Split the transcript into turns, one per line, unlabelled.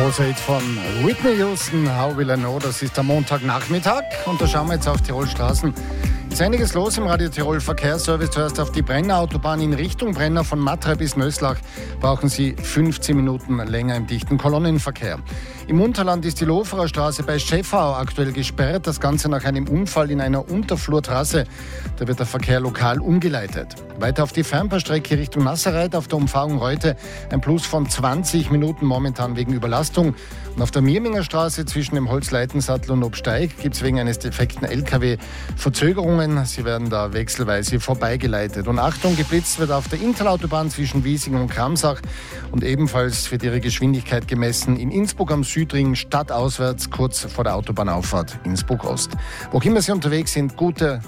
großer Hit von Whitney Houston, How Will I Know? Das ist der Montagnachmittag und da schauen wir jetzt auf Tirolstraßen. Ist einiges los im Radio Tirol Verkehrsservice. Zuerst auf die Brennerautobahn in Richtung Brenner von Matra bis Nöslach brauchen Sie 15 Minuten länger im dichten Kolonnenverkehr. Im Unterland ist die Loferer Straße bei Schäffau aktuell gesperrt. Das Ganze nach einem Unfall in einer Unterflurtrasse. Da wird der Verkehr lokal umgeleitet. Weiter auf die Fernbahnstrecke Richtung Nasserreit auf der Umfahrung Reute ein Plus von 20 Minuten momentan wegen Überlastung. Und auf der Mirminger Straße zwischen dem Holzleitensattel und Obsteig gibt es wegen eines defekten LKW Verzögerungen. Sie werden da wechselweise vorbeigeleitet. Und Achtung, geblitzt wird auf der Interautobahn zwischen Wiesing und Kramsach. Und ebenfalls wird ihre Geschwindigkeit gemessen in Innsbruck am Südring stadtauswärts kurz vor der Autobahnauffahrt Innsbruck Ost. Wo auch immer Sie unterwegs sind, gute